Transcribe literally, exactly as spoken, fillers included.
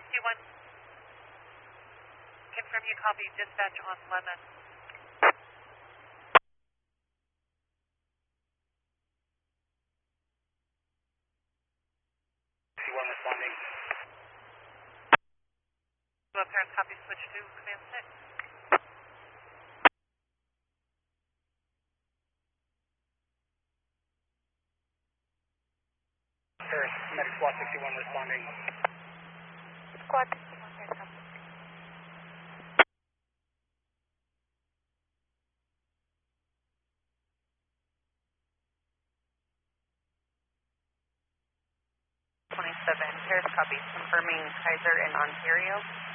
sixty-one, confirm you copy dispatch on Lemon. sixty-one responding. Well, parents copy switch to command six. Paris, medic squad sixty-one responding. Squad sixty-one, Paris copy. twenty-seven, Paris copy, confirming Kaiser in Ontario.